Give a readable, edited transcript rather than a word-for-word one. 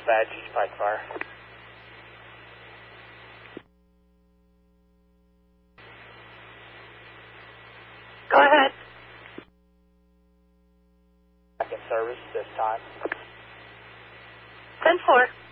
dispatch, each pipe fire. Go ahead. Back in service this time. 10-4.